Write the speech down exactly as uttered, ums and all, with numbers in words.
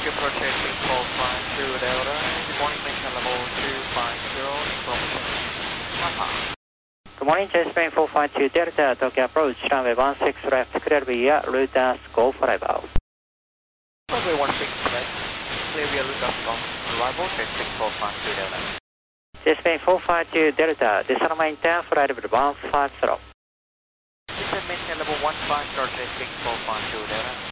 approach eighteen four five two Delta. Good morning, maintain level two five zero, information. Uh-huh. Good morning, Jetstream four five two Delta, Tokyo approach, runway one six left, clear via route as go for arrival. Runway one six left, clear via route as go for arrival, Jetstream four five two Delta. Jetstream four five two Delta, descend maintain flight level one five zero. Descend maintain level one five zero, Jetstream four five two Delta.